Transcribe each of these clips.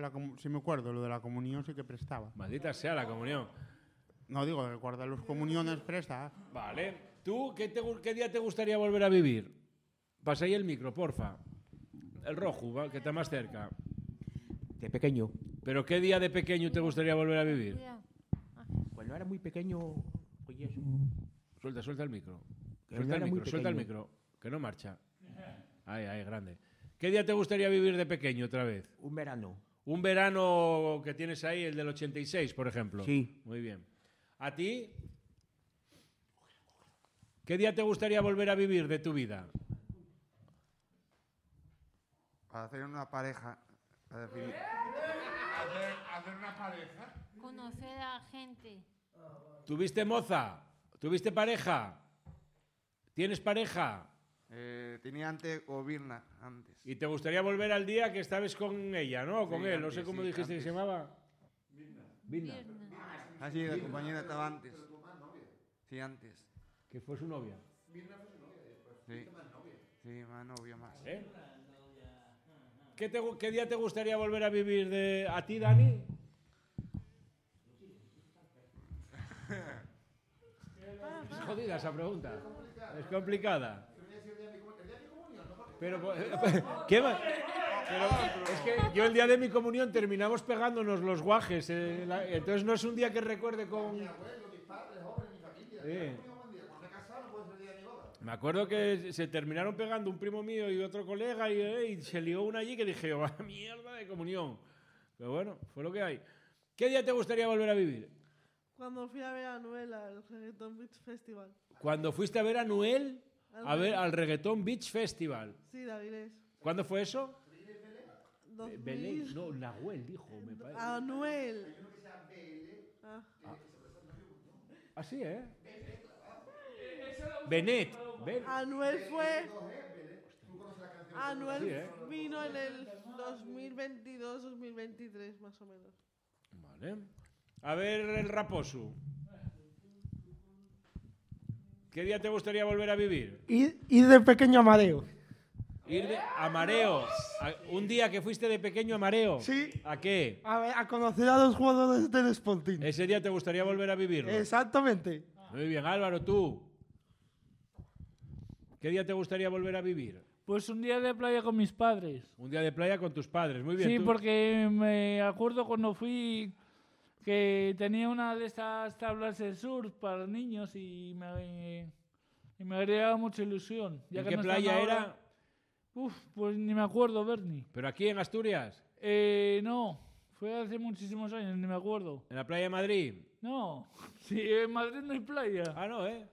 si me acuerdo, lo de la comunión sí que prestaba. Maldita sea la comunión. No, digo, de guardar las comuniones presta. Vale. ¿Tú qué día te gustaría volver a vivir? Pasa ahí el micro, porfa. El rojo, ¿va? Que está más cerca. De pequeño. ¿Pero qué día de pequeño te gustaría volver a vivir? Cuando era muy pequeño, oye, eso. Suelta el micro. Suelta Suelta el micro. Que no marcha. Ahí, grande. ¿Qué día te gustaría vivir de pequeño otra vez? Un verano. Un verano que tienes ahí, el del 86, por ejemplo. Sí. Muy bien. ¿A ti? ¿Qué día te gustaría volver a vivir de tu vida? Hacer una pareja. Hacer una pareja. Conocer a gente. ¿Tuviste moza? ¿Tuviste pareja? ¿Tienes pareja? Tenía antes Birna, antes. ¿Y te gustaría volver al día que estabas con ella, no? Con Sí, él, no antes, sé cómo sí, dijiste antes. que se llamaba. Vinda. Ah, sí, la compañera estaba antes. Sí, antes. Que fue su novia. Sí. Sí, más novia más. ¿Eh? ¿Qué día te gustaría volver a vivir a ti, Dani? Es jodida esa pregunta. Es complicada. Pero, ¿qué más? Pero es que yo el día de mi comunión terminamos pegándonos los guajes. Entonces no es un día que recuerde con... Sí. Me acuerdo que se terminaron pegando un primo mío y otro colega y se lió una allí que dije, ¡ah, mierda de comunión! Pero bueno, fue lo que hay. ¿Qué día te gustaría volver a vivir? Cuando fui a ver a Noel al Reggaeton Beach Festival. Cuando fuiste a ver a Noel al Reggaeton Beach Festival. Sí, de Avilés. ¿Cuándo fue eso? 2000. Belén, no, Nahuel dijo, me parece. A Noel. Así, ¿eh? Benet. Anuel fue. Anuel Sí, ¿eh? vino en el 2022-2023, más o menos. Vale. A ver, el Raposo. ¿Qué día te gustaría volver a vivir? Ir de pequeño a Mareo. Ir a Mareo. Un día que fuiste de pequeño a Mareo. Sí. ¿A qué? A conocer a los jugadores del Sporting. Ese día te gustaría volver a vivirlo. Exactamente. Muy bien, Álvaro, tú. ¿Qué día te gustaría volver a vivir? Pues un día de playa con mis padres. Un día de playa con tus padres, muy bien. Sí, ¿tú? porque me acuerdo cuando fui que tenía una de estas tablas de surf para niños y me haría mucha ilusión. Ya ¿En que qué no playa están ahora. era? Pues ni me acuerdo, Bernie. ¿Pero aquí en Asturias? No, fue hace muchísimos años, ni me acuerdo. ¿En la playa de Madrid? No, sí, en Madrid no hay playa. Ah, no, ¿eh?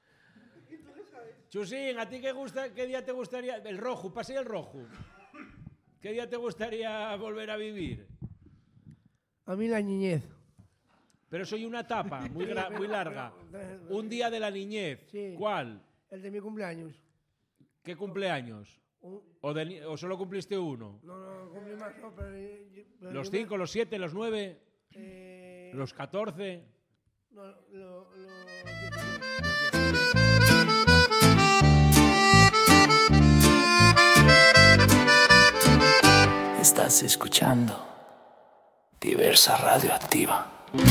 Chusín, ¿a ti qué día te gustaría? El rojo, pase el rojo. ¿Qué día te gustaría volver a vivir? A mí la niñez. Pero soy una etapa muy larga. Un día de la niñez. Sí. ¿Cuál? El de mi cumpleaños. ¿Qué cumpleaños? ¿O solo cumpliste uno? No, cumplí más, no, pero ¿Los 5, los 7, los 9? ¿Los 14? No, Estás escuchando Diversa Radioactiva.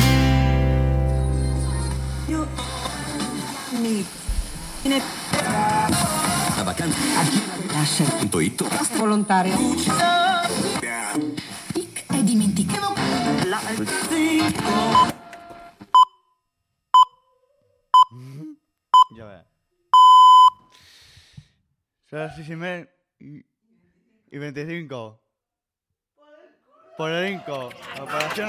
Volontario. Hai dimenticato Ya ve. Son las 6:25. Por el Inco. Operación